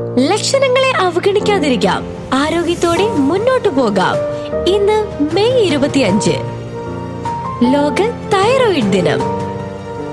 ലക്ഷണങ്ങളെ അവഗണിക്കാതിരിക്കാം, ആരോഗ്യത്തോടെ മുന്നോട്ടു പോകാം. ഇന്ന് മെയ് 25 ലോക തൈറോയിഡ് ദിനം.